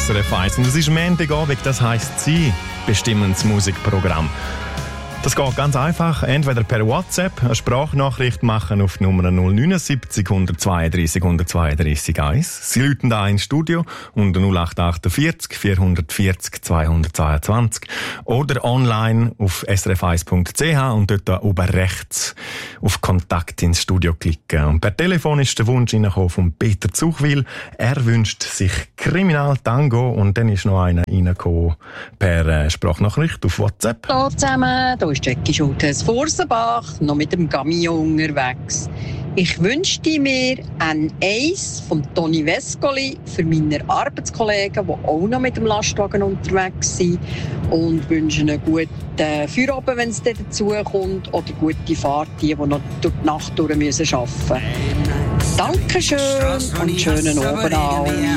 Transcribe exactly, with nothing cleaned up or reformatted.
S R F eins. Und es ist Montagabend, das heisst, Sie bestimmen das Musikprogramm. Das geht ganz einfach. Entweder per WhatsApp eine Sprachnachricht machen auf die Nummer null neun sieben null eins zwei drei eins null zwei drei eins. Sie rufen da ins Studio unter null acht acht vier vier vier vier zwei zwei zwei oder online auf s r f eins punkt c h und dort oben rechts auf Kontakt ins Studio klicken. Und per Telefon ist der Wunsch reingekommen von Peter Zuchwil. Er wünscht sich Kriminal-Tango und dann ist noch einer reingekommen per äh, Sprachnachricht auf WhatsApp. Hallo zusammen, hier ist Jackie Schultes Fursenbach, noch mit dem Camion unterwegs. Ich wünschte mir ein Eis von Toni Vescoli für meine Arbeitskollegen, die auch noch mit dem Lastwagen unterwegs sind, und wünsche einen guten Feierabend, wenn es dazu kommt, oder gute Fahrt, die, die noch durch die Nacht durch müssen arbeiten. Dankeschön und schönen Abend an alle.